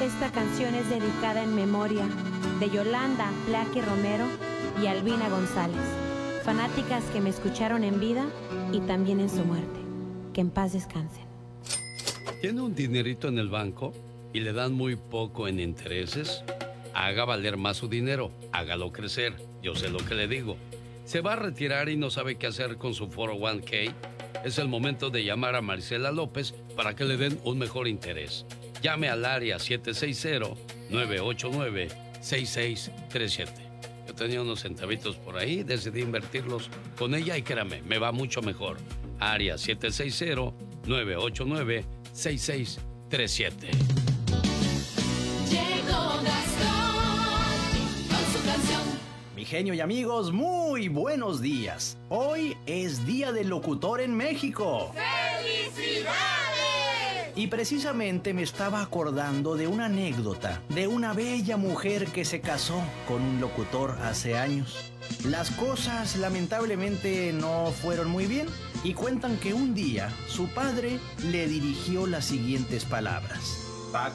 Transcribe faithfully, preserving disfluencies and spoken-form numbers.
Esta canción es dedicada en memoria de Yolanda Plaqui Romero y Albina González, fanáticas que me escucharon en vida y también en su muerte. Que en paz descansen. ¿Tiene un dinerito en el banco y le dan muy poco en intereses? Haga valer más su dinero, hágalo crecer. Yo sé lo que le digo. ¿Se va a retirar y no sabe qué hacer con su cuatro oh uno k? Es el momento de llamar a Marcela López para que le den un mejor interés. Llame al área siete seis cero, nueve ocho nueve, seis seis tres siete. Yo tenía unos centavitos por ahí, decidí invertirlos con ella y créame, me va mucho mejor. Área siete seis cero, nueve ocho nueve, seis seis tres siete. Llegó Gastón con su canción. Mi genio y amigos, muy buenos días. Hoy es Día del Locutor en México. ¡Felicidades! Y precisamente me estaba acordando de una anécdota de una bella mujer que se casó con un locutor hace años. Las cosas lamentablemente no fueron muy bien y cuentan que un día su padre le dirigió las siguientes palabras.